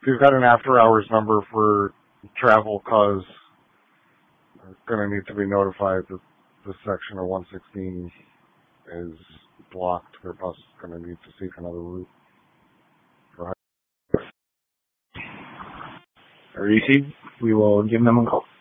you've got an after-hours number for travel, cause they're going to need to be notified that this section of 116 is blocked. Their bus is going to need to seek another route. Received. We will give them a call.